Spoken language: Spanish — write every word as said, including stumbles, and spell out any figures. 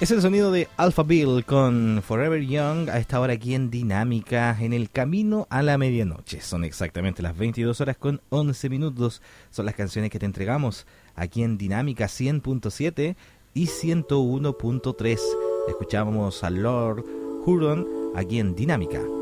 Es el sonido de Alphaville con Forever Young a esta hora aquí en Dinámica, en el camino a la medianoche. Son exactamente las veintidós horas con once minutos. Son las canciones que te entregamos aquí en Dinámica cien punto siete y ciento uno punto tres. Escuchamos a Lord Huron aquí en Dinámica.